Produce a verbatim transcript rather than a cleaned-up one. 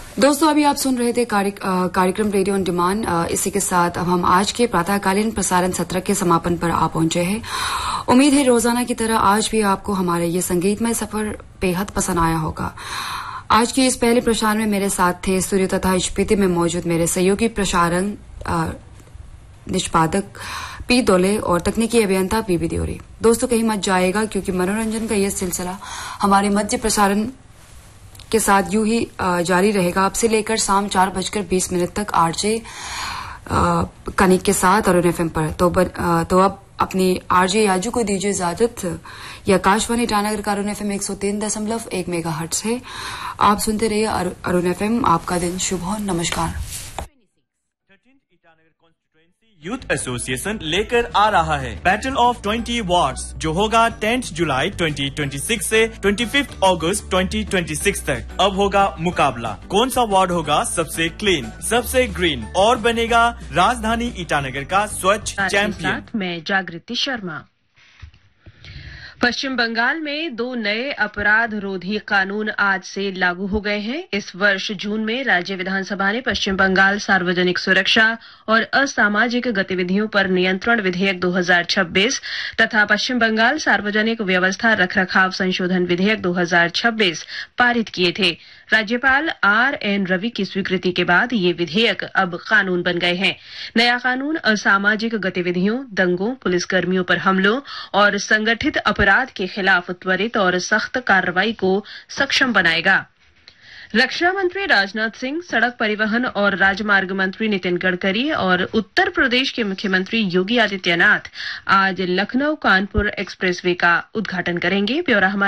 दोस्तों, अभी आप सुन रहे थे कार्यक्रम रेडियो ऑन डिमांड। इसी के साथ अब हम आज के प्रातःकालीन प्रसारण सत्र के समापन पर आ पहुंचे हैं। उम्मीद है रोजाना की तरह आज भी आपको हमारे ये संगीतमय सफर बेहद पसंद आया होगा। आज की इस पहले प्रसारण में मेरे साथ थे स्टूडियो तथा एचपीटी में मौजूद मेरे सहयोगी प्रसारण निष्पादक पी दोले और तकनीकी अभियंता पीबी द्योरी। दोस्तों, कहीं मत जाएगा क्योंकि मनोरंजन का यह सिलसिला हमारे मध्य प्रसारण के साथ यूं ही जारी रहेगा। अब से लेकर शाम चार बजकर बीस मिनट तक आरजे कनिक के साथ अरुण एफएम पर। तो, आ, तो अब अपनी आरजे याजू को दीजिए इजाजत। यह आकाशवाणी ईटानगर का अरुण एफएम एक सौ तीन दशमलव एक मेगा हर्ट्ज है। आप सुनते रहिए अरुण एफएम। आपका दिन शुभ हो। नमस्कार। यूथ एसोसिएशन लेकर आ रहा है बैटल ऑफ ट्वेंटी वार्ड्स, जो होगा टेंथ जुलाई दो हज़ार छब्बीस से पच्चीस अगस्त दो हज़ार छब्बीस तक। अब होगा मुकाबला, कौन सा वार्ड होगा सबसे क्लीन, सबसे ग्रीन और बनेगा राजधानी ईटानगर का स्वच्छ चैंपियन। मैं जागृति शर्मा। पश्चिम बंगाल में दो नए अपराध रोधी कानून आज से लागू हो गए हैं। इस वर्ष जून में राज्य विधानसभा ने पश्चिम बंगाल सार्वजनिक सुरक्षा और असामाजिक गतिविधियों पर नियंत्रण विधेयक दो हज़ार छब्बीस तथा पश्चिम बंगाल सार्वजनिक व्यवस्था रखरखाव संशोधन विधेयक दो हज़ार छब्बीस पारित किए थे। राज्यपाल आर एन रवि की स्वीकृति के बाद ये विधेयक अब कानून बन गए हैं। नया कानून असामाजिक गतिविधियों, दंगों, पुलिसकर्मियों पर हमलों और संगठित अपराध के खिलाफ त्वरित और सख्त कार्रवाई को सक्षम बनाएगा। रक्षा मंत्री राजनाथ सिंह, सड़क परिवहन और राजमार्ग मंत्री नितिन गडकरी और उत्तर प्रदेश के मुख्यमंत्री योगी आदित्यनाथ आज लखनऊ कानपुर एक्सप्रेसवे का उद्घाटन करेंगे। ब्यौरा